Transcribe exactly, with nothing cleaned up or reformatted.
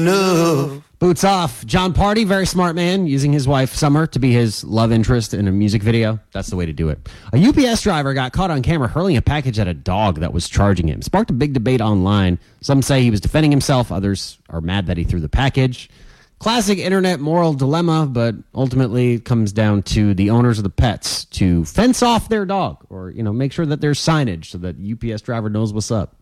No. Boots off. John Party, very smart man, using his wife Summer to be his love interest in a music video. That's the way to do it. A U P S driver got caught on camera hurling a package at a dog that was charging him. Sparked a big debate online. Some say he was defending himself. Others are mad that he threw the package. Classic internet moral dilemma, but ultimately it comes down to the owners of the pets to fence off their dog or, you know, make sure that there's signage so that U P S driver knows what's up.